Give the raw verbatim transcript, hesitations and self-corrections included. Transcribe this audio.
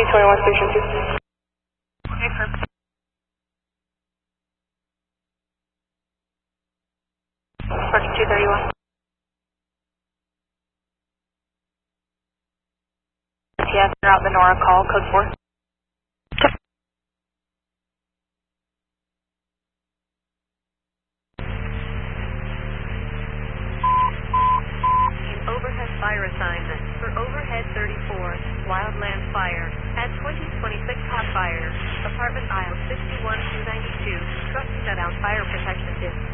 twenty-one Station two. Okay, perfect. Parking two thirty-one. Yes, route the Nora call, code four. Overhead fire assignment for overhead thirty-four, wildland fire, at twenty twenty-six hot fire, apartment aisle sixty-one two ninety-two, truck shut down fire protection disc.